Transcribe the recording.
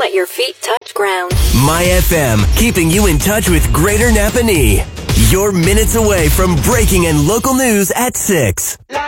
let your feet touch ground. My FM, keeping you in touch with Greater Napanee. You're minutes away from breaking and local news at 6.